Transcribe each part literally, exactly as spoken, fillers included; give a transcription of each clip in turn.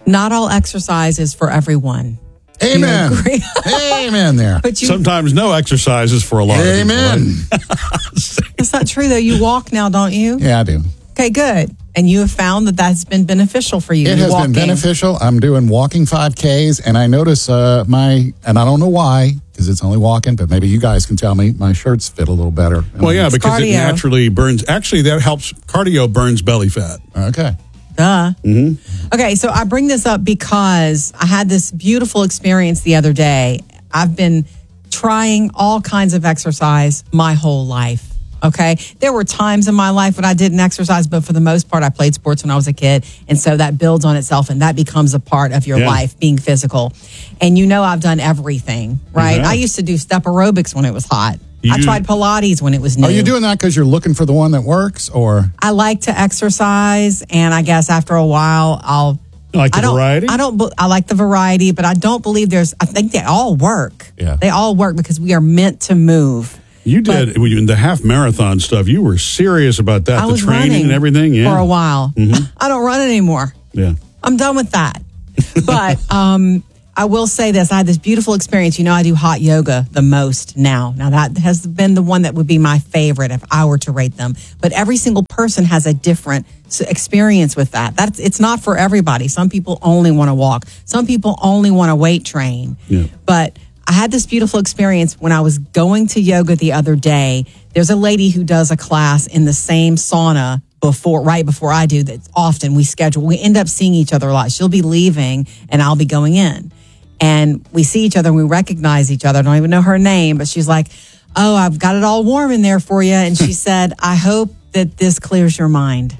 Not all exercise is for everyone. Amen. Amen there. But you, Sometimes no exercise is for a lot Amen. of people. Amen. That's not true, though. You walk now, don't you? Yeah, I do. Okay, good. And you have found that that's been beneficial for you. It has walking. been beneficial. I'm doing walking five Ks, and I notice uh, my, and I don't know why, because it's only walking, but maybe you guys can tell me, my shirts fit a little better. Well, yeah, it's because cardio. it naturally burns. Actually, that helps. Cardio burns belly fat. Okay. Duh. Mm-hmm. Okay, so I bring this up because I had this beautiful experience the other day. I've been trying all kinds of exercise my whole life. Okay. There were times in my life when I didn't exercise, but for the most part, I played sports when I was a kid. And so that builds on itself and that becomes a part of your yeah. life, being physical. And you know, I've done everything, right? Mm-hmm. I used to do step aerobics when it was hot. You, I tried Pilates when it was new. Are you doing that because you're looking for the one that works, or? I like to exercise. And I guess after a while, I'll. Like the I don't, variety? I don't. I like the variety, but I don't believe there's. I think they all work. Yeah. They all work because we are meant to move. You did but, in the half marathon stuff. You were serious about that. I the was training and everything. Yeah. For a while. Mm-hmm. I don't run anymore. Yeah. I'm done with that. But um, I will say this. I had this beautiful experience. You know, I do hot yoga the most now. Now, that has been the one that would be my favorite if I were to rate them. But every single person has a different experience with that. That's it's not for everybody. Some people only want to walk. Some people only want to weight train. Yeah. But I had this beautiful experience when I was going to yoga the other day. There's a lady who does a class in the same sauna before, right before I do. That often we schedule. We end up seeing each other a lot. She'll be leaving and I'll be going in. And we see each other and we recognize each other. I don't even know her name, but she's like, oh, I've got it all warm in there for you. And she said, I hope that this clears your mind.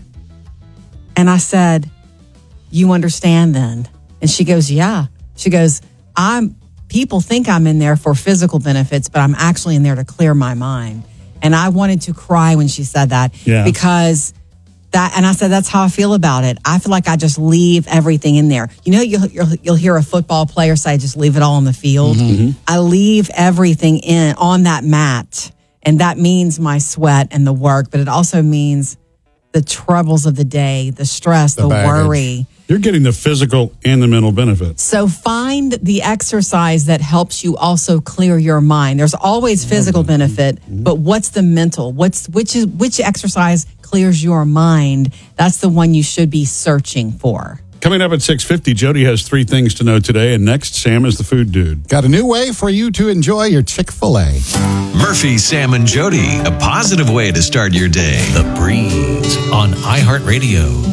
And I said, you understand then? And she goes, yeah. She goes, I'm, people think I'm in there for physical benefits, but I'm actually in there to clear my mind. And I wanted to cry when she said that yeah. because that, and I said, that's how I feel about it. I feel like I just leave everything in there. You know, you'll, you'll, you'll hear a football player say, just leave it all on the field. Mm-hmm. I leave everything in on that mat. And that means my sweat and the work, but it also means the troubles of the day, the stress, the, the worry. You're getting the physical and the mental benefits. So find the exercise that helps you also clear your mind. There's always physical benefit, but what's the mental? What's which is which exercise clears your mind? That's the one you should be searching for. Coming up at six fifty, Jody has three things to know today, and next, Sam is the food dude. Got a new way for you to enjoy your Chick-fil-A. Murphy, Sam, and Jody, a positive way to start your day. The Breeze on iHeartRadio.